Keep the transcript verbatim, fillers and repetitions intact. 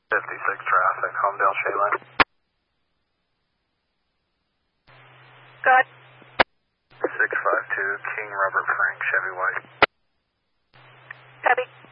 fifty-six traffic, Homedale, Shaylin. Good. six five two, King Robert Frank, Chevy White. Copy.